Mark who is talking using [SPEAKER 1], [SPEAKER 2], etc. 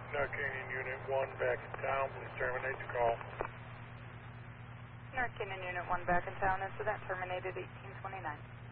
[SPEAKER 1] North Canyon Unit 1 back in town. Please terminate the call.
[SPEAKER 2] North Canyon Unit 1 back in town. Incident terminated 1829.